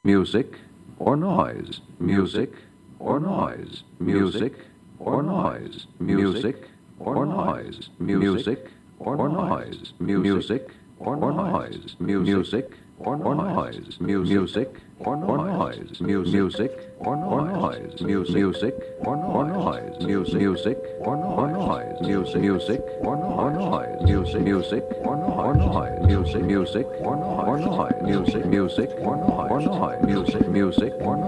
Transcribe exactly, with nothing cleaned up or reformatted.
music or noise, music or noise, music or noise, music or noise, music or noise, music or noise, music or noise, music or noise, music or noise, music or noise, music or noise, music, music or noise, music, music or noise, music, music or noise, music, music or noise, music, music or noise, music, music or